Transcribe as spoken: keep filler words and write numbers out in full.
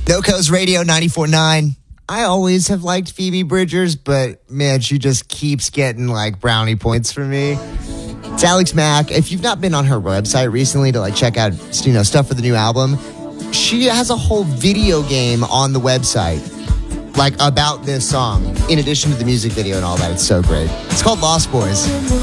NoCo's Radio ninety-four point nine. I always have liked Phoebe Bridgers, but man, she just keeps getting like brownie points for me. It's Alex Mack. If you've not been on her website recently to like check out, you know, stuff for the new album, she has a whole video game on the website, like about this song, in addition to the music video and all that. It's so great. It's called Lost Boys.